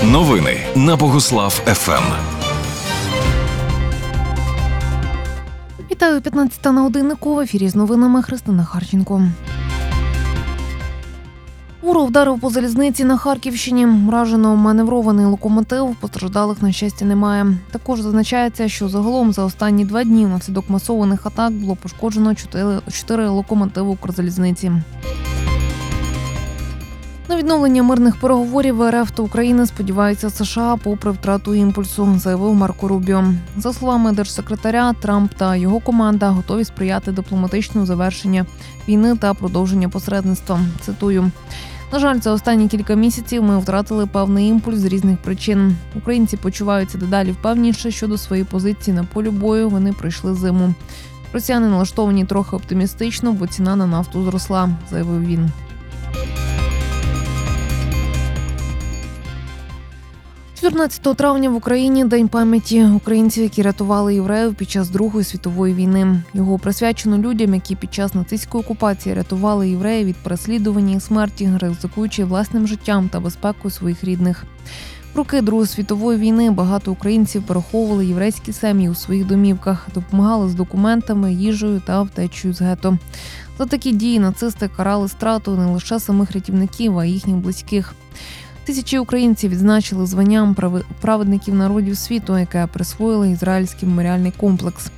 Новини на Богуслав ФМ. Вітаю, 15 на годиннику. В ефірі з новинами Христина Харченко. Ворог вдарив по залізниці на Харківщині. Вражено маневрований локомотив, постраждалих, на щастя, немає. Також зазначається, що загалом за останні 2 дні внаслідок масованих атак було пошкоджено 4 локомотиви Укрзалізниці. На відновлення мирних переговорів РФ та України сподіваються США попри втрату імпульсу, заявив Марко Рубіо. За словами держсекретаря, Трамп та його команда готові сприяти дипломатичному завершенню війни та продовження посередництва. Цитую. На жаль, за останні кілька місяців ми втратили певний імпульс з різних причин. Українці почуваються дедалі впевніше щодо своєї позиції на полі бою, вони пройшли зиму. Росіяни налаштовані трохи оптимістично, бо ціна на нафту зросла, заявив він. 14 травня в Україні – День пам'яті українців, які рятували євреїв під час Другої світової війни. Його присвячено людям, які під час нацистської окупації рятували євреїв від переслідування і смерті, ризикуючи власним життям та безпекою своїх рідних. В роки Другої світової війни багато українців переховували єврейські сім'ї у своїх домівках, допомагали з документами, їжею та втечею з гетто. За такі дії нацисти карали страту не лише самих рятівників, а й їхніх близьких. Тисячі українців відзначили званням праведників народів світу, яке присвоїли ізраїльський меморіальний комплекс.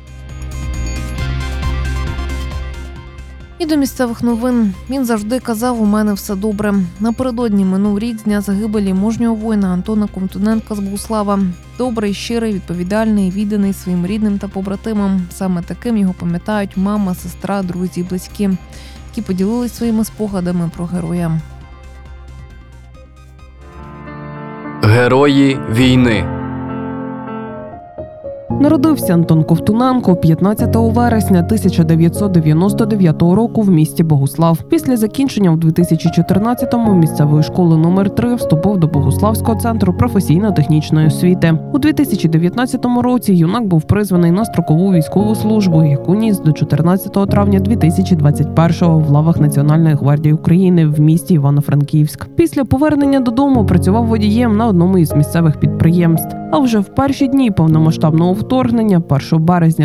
І до місцевих новин. Він завжди казав: «У мене все добре». Напередодні минув рік з дня загибелі мужнього воїна Антона Ковтуненка з Богуслава. Добрий, щирий, відповідальний, відданий своїм рідним та побратимам. Саме таким його пам'ятають мама, сестра, друзі і близькі, які поділились своїми спогадами про героя. Герої війни. Народився Антон Ковтуненко 15 вересня 1999 року в місті Богуслав. Після закінчення в 2014-му місцевої школи номер 3 вступив до Богуславського центру професійно-технічної освіти. У 2019 році юнак був призваний на строкову військову службу, яку ніс до 14 травня 2021-го в лавах Національної гвардії України в місті Івано-Франківськ. Після повернення додому працював водієм на одному із місцевих підприємств. А вже в перші дні повномасштабного вторгнення, 1 березня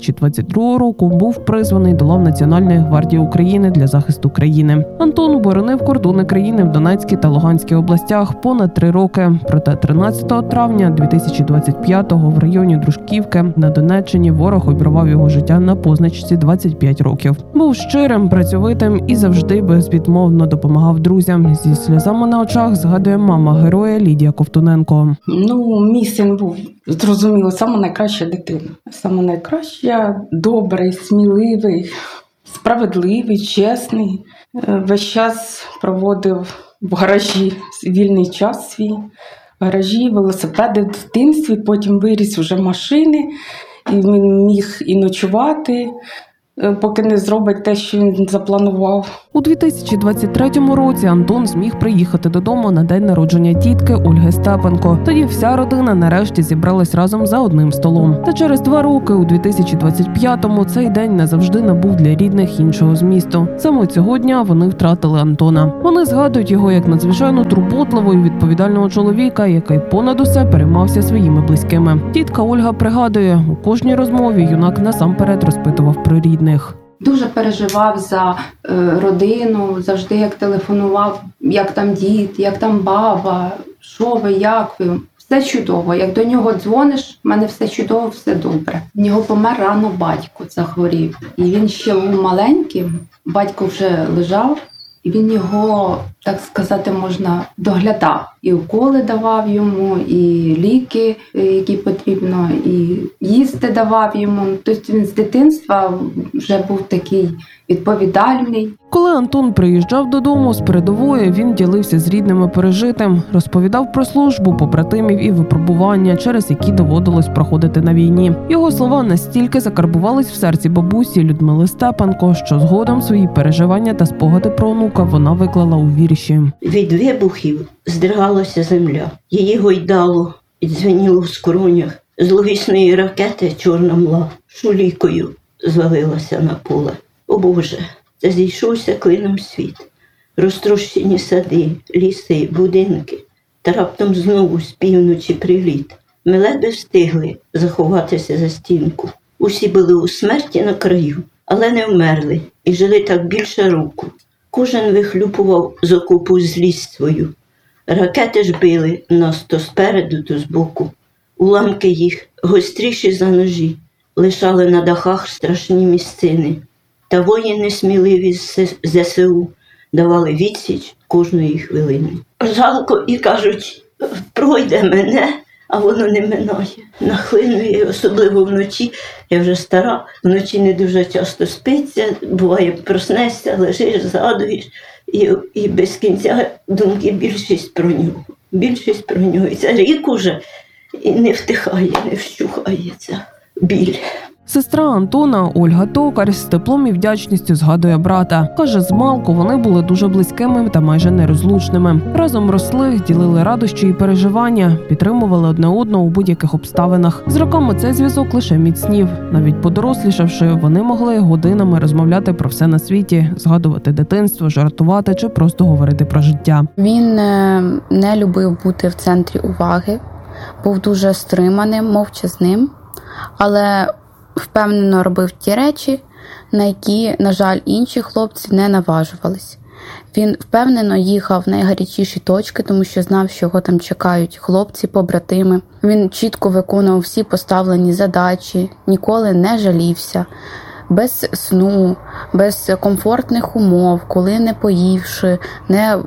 2022 року, був призваний до лав Національної гвардії України для захисту країни. Антон боронив кордони країни в Донецькій та Луганській областях понад 3 роки. Проте 13 травня 2025-го в районі Дружківки на Донеччині ворог обірвав його життя на позначці 25 років. Був щирим, працьовитим і завжди безвідмовно допомагав друзям. Зі сльозами на очах згадує мама героя Лідія Ковтуненко. Мій син був, зрозуміло, саме найкраща дитина. Саме найкраща, добрий, сміливий, справедливий, чесний. Весь час проводив в гаражі вільний час свій. В гаражі, велосипеди в дитинстві, потім виріс вже машини, і він міг і ночувати, поки не зробить те, що він запланував. У 2023 році Антон зміг приїхати додому на день народження тітки Ольги Степенко. Тоді вся родина нарешті зібралась разом за одним столом. Та через 2 роки, у 2025-му, цей день назавжди набув для рідних іншого змісту. Саме цього дня вони втратили Антона. Вони згадують його як надзвичайно турботливого і відповідального чоловіка, який понад усе переймався своїми близькими. Тітка Ольга пригадує, у кожній розмові юнак насамперед розпитував про рідних. Дуже переживав за родину, завжди як телефонував, як там дід, як там баба, що ви, як ви. Все чудово. Як до нього дзвониш, в мене все чудово, все добре. В нього помер рано батько, захворів. І він ще був маленьким, батько вже лежав, і він його, так сказати, можна, доглядав. І уколи давав йому, і ліки, які потрібно, і їсти давав йому. Тобто він з дитинства вже був такий відповідальний. Коли Антон приїжджав додому з передової, він ділився з рідними пережитим, розповідав про службу, побратимів і випробування, через які доводилось проходити на війні. Його слова настільки закарбувались в серці бабусі Людмили Степенко, що згодом свої переживання та спогади про онука вона виклала у вірші. Від вибухів здригалася земля, її гойдало і дзвеніло в скронях. З зловісної ракети чорна мла шулікою звалилася на поле. О Боже, це зійшовся клином світ. Розтрощені сади, ліси, будинки. та раптом знову з півночі приліт. Ми ледве встигли заховатися за стінку. Усі були у смерті на краю, але не вмерли і жили так більше року. Кожен вихлюпував з окопу злість свою. Ракети ж били нас то спереду, то збоку. Уламки їх, гостріші за ножі, лишали на дахах страшні місцини. Та воїни сміливі з ЗСУ давали відсіч кожної хвилини. Жалко і кажуть, пройде мене, а воно не минає. Нахлинує, особливо вночі. Я вже стара, вночі не дуже часто спиться, буває проснешся, лежиш, згадуєш. І без кінця думки більшість про нього. Більшість про нього. І це рік уже і не втихає, не вщухає ця біль. Сестра Антона Ольга Токар з теплом і вдячністю згадує брата. Каже, змалку вони були дуже близькими та майже нерозлучними. Разом росли, ділили радощі і переживання, підтримували одне одного у будь-яких обставинах. З роками цей зв'язок лише міцнів. Навіть подорослішавши, вони могли годинами розмовляти про все на світі, згадувати дитинство, жартувати чи просто говорити про життя. Він не любив бути в центрі уваги, був дуже стриманим, мовчазним, але впевнено робив ті речі, на які, на жаль, інші хлопці не наважувались. Він впевнено їхав в найгарячіші точки, тому що знав, що його там чекають хлопці, побратими. Він чітко виконував всі поставлені задачі, ніколи не жалівся. Без сну, без комфортних умов, коли не поївши, не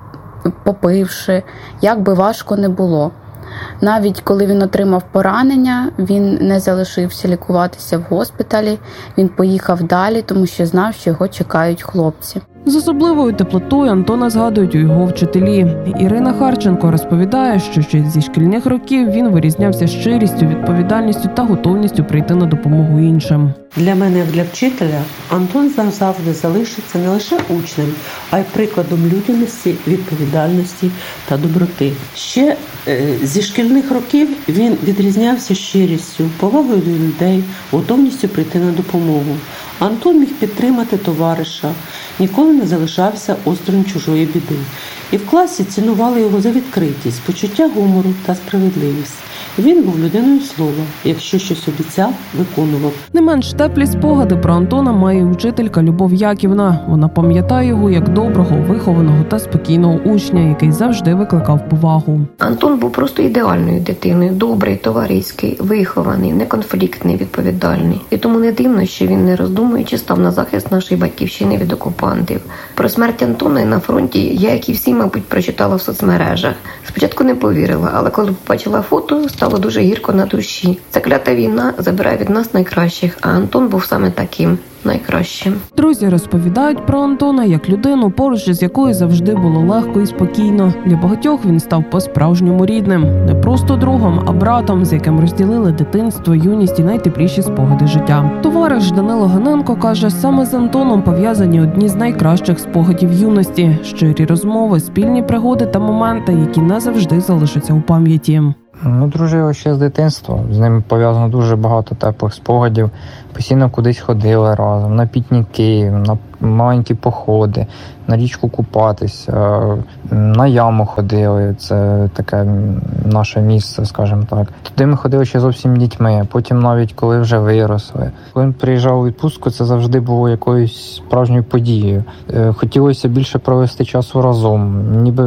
попивши, як би важко не було. Навіть коли він отримав поранення, він не залишився лікуватися в госпіталі, він поїхав далі, тому що знав, що його чекають хлопці. З особливою теплотою Антона згадують у його вчителі. Ірина Харченко розповідає, що ще зі шкільних років він вирізнявся щирістю, відповідальністю та готовністю прийти на допомогу іншим. Для мене, як для вчителя, Антон завжди залишиться не лише учнем, а й прикладом людяності, відповідальності та доброти. Ще зі шкільних років він відрізнявся щирістю, повагою до людей, готовністю прийти на допомогу. Антон міг підтримати товариша, ніколи не залишався осторонь чужої біди. І в класі цінували його за відкритість, почуття гумору та справедливість. Він був людиною слова. Якщо щось обіцяв, виконував. Не менш теплі спогади про Антона має учителька Любов Яківна. Вона пам'ятає його як доброго, вихованого та спокійного учня, який завжди викликав повагу. Антон був просто ідеальною дитиною. Добрий, товариський, вихований, неконфліктний, відповідальний. І тому не дивно, що він, не роздумуючи, став на захист нашої батьківщини від окупантів. Про смерть Антона на фронті я, як і всі, мабуть, прочитала в соцмережах. Спочатку не повірила, але коли побачила фото, стало дуже гірко на душі. Ця клята війна забирає від нас найкращих, а Антон був саме таким найкращим. Друзі розповідають про Антона як людину, поруч із якою завжди було легко і спокійно. Для багатьох він став по-справжньому рідним. Не просто другом, а братом, з яким розділили дитинство, юність і найтепліші спогади життя. Товариш Данило Ганенко каже, саме з Антоном пов'язані одні з найкращих спогадів юності. Щирі розмови, спільні пригоди та моменти, які назавжди залишаться у пам'яті. Ми дружили ще з дитинства, з ним пов'язано дуже багато теплих спогадів. Постійно кудись ходили разом, на пікніки, на маленькі походи, на річку купатися, на яму ходили, це таке наше місце, скажімо так. Туди ми ходили ще зовсім дітьми, потім навіть коли вже виросли. Коли він приїжджав у відпустку, це завжди було якоюсь справжньою подією. Хотілося більше провести часу разом, ніби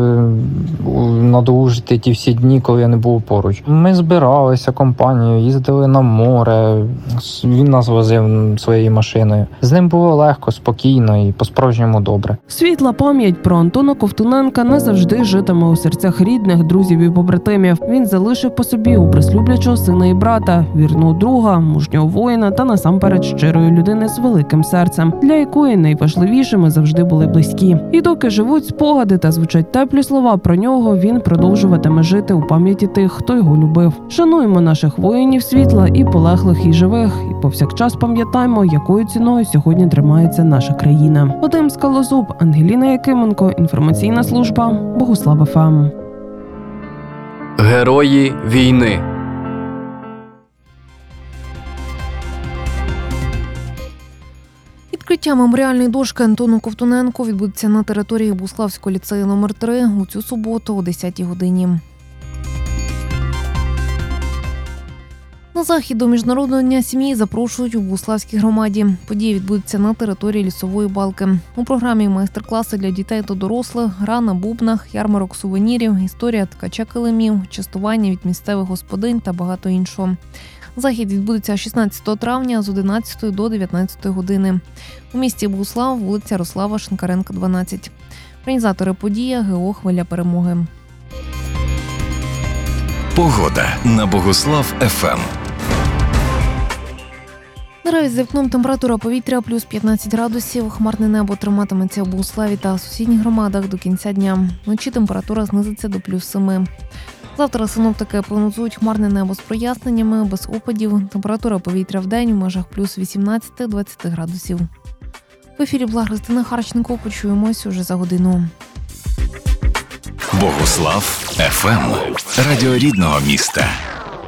надолужити ті всі дні, коли я не був поруч. Ми збиралися компанією, їздили на море, він нас возив своєю машиною. З ним було легко, спокійно і по-справжньому добре. Світла пам'ять про Антона Ковтуненка назавжди житиме у серцях рідних, друзів і побратимів. Він залишив по собі образ люблячого сина і брата, вірного друга, мужнього воїна та насамперед щирої людини з великим серцем, для якої найважливішими завжди були близькі. І доки живуть спогади та звучать теплі слова про нього, він продовжуватиме жити у пам'яті тих, хто його любив. Шануємо наших воїнів світла, і полеглих, і живих, і повсякчас пам'ятаємо, якою ціною сьогодні тримається наша країна. Вадим Скалозуб, Ангеліна Якименко, інформаційна служба Богуслав ФМ. Герої війни. Відкриття меморіальної дошки Антону Ковтуненку відбудеться на території Богуславського ліцею номер 3 у цю суботу о 10-й годині. На захід до Міжнародного дня сім'ї запрошують у Богуславській громаді. Подія відбудеться на території Лісової балки. У програмі майстер-класи для дітей та дорослих, гра на бубнах, ярмарок сувенірів, історія ткача килимів, частування від місцевих господинь та багато іншого. Захід відбудеться 16 травня з 11 до 19 години. У місті Богуслав, вулиця Ярослава Шинкаренка, 12. Організатори події – ГО «Хвиля перемоги». Погода на Богуслав ФМ. Наразі за вікном температура повітря плюс 15 градусів. Хмарне небо триматиметься в Богуславі та сусідніх громадах до кінця дня. Вночі температура знизиться до плюс 7. Завтра синоптики прогнозують хмарне небо з проясненнями, без опадів. Температура повітря в день в межах плюс 18-20 градусів. В ефірі була Христина Харченко. Почуємось уже за годину. Богуслав ФМ. Радіо рідного міста.